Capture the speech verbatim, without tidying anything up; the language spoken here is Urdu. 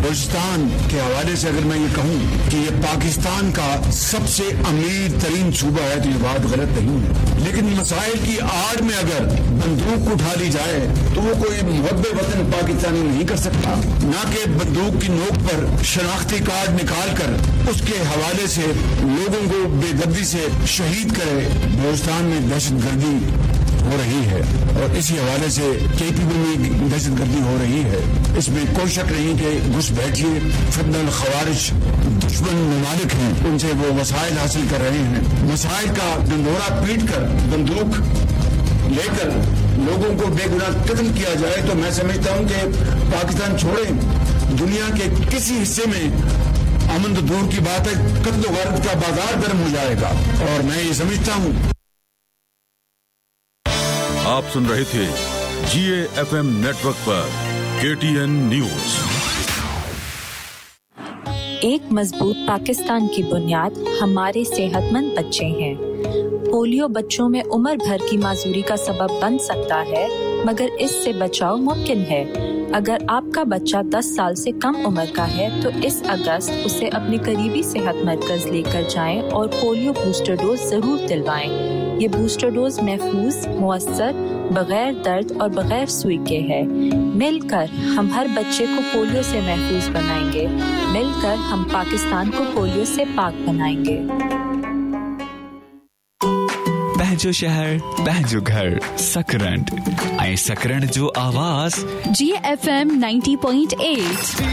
بلوچستان کے حوالے سے اگر میں یہ کہوں کہ یہ پاکستان کا سب سے امیر ترین صوبہ ہے تو یہ بات غلط نہیں ہے، لیکن مسائل کی آڑ میں اگر بندوق اٹھا لی جائے تو وہ کوئی محب وطن پاکستانی نہیں کر سکتا، نہ کہ بندوق کی نوک پر شناختی کارڈ نکال کر اس کے حوالے سے لوگوں کو بے دردی سے شہید کرے۔ بلوچستان میں دہشت گردی ہو رہی ہے اور اسی حوالے سے کے پی پی میں دہشت گردی ہو رہی ہے، اس میں کوئی شک نہیں کہ گھس بیٹھیے فتنہ الخوارج دشمن ممالک ہیں، ان سے وہ وسائل حاصل کر رہے ہیں، مسائل کا ڈنڈورا پیٹ کر بندوق لے کر لوگوں کو بے گناہ قتل کیا جائے تو میں سمجھتا ہوں کہ پاکستان چھوڑیں، دنیا کے کسی حصے میں امن تو دور کی بات ہے قتل و غارت کا بازار گرم ہو جائے گا، اور میں یہ سمجھتا ہوں۔ آپ سن رہے تھے جی A F M net work پر کے ٹی این نیوز۔ ایک مضبوط پاکستان کی بنیاد ہمارے صحت مند بچے ہیں۔ پولیو بچوں میں عمر بھر کی معذوری کا سبب بن سکتا ہے، مگر اس سے بچاؤ ممکن ہے۔ اگر آپ کا بچہ دس سال سے کم عمر کا ہے تو اس اگست اسے اپنے قریبی صحت مرکز لے کر جائیں اور پولیو بوسٹر ڈوز ضرور دلوائیں۔ یہ بوسٹر ڈوز محفوظ، مؤثر، بغیر درد اور بغیر سوئی کے ہے۔ مل کر ہم ہر بچے کو پولیو سے محفوظ بنائیں گے، مل کر ہم پاکستان کو پولیو سے پاک بنائیں گے۔ بہجو شہر بہجو گھر سکرنٹ آئے سکرنٹ جو آواز جی F M ninety point eight